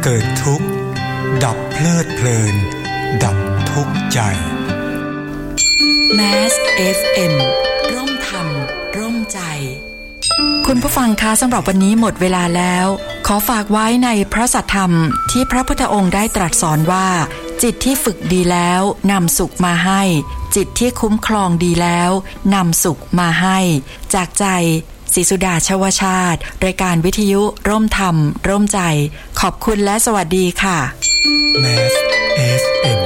เกิดทุกข์ดับเพลิดเพลินดับทุกข์ใจ Mass FM ร่มธรรมร่มใจคุณผู้ฟังคะสำหรับวันนี้หมดเวลาแล้วขอฝากไว้ในพระสัทธรรมที่พระพุทธองค์ได้ตรัสสอนว่าจิตที่ฝึกดีแล้วนำสุขมาให้จิตที่คุ้มครองดีแล้วนำสุขมาให้จากใจศรีสุดาชวชาติรายการวิทยุร่มธรรมร่มใจขอบคุณและสวัสดีค่ะ Mass FM